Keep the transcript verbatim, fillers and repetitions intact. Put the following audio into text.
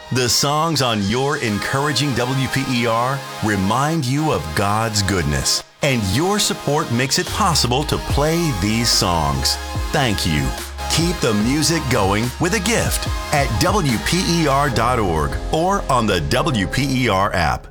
The songs on your encouraging W P E R remind you of God's goodness, and your support makes it possible to play these songs. Thank you. Keep the music going with a gift at W P E R dot org or on the W P E R app.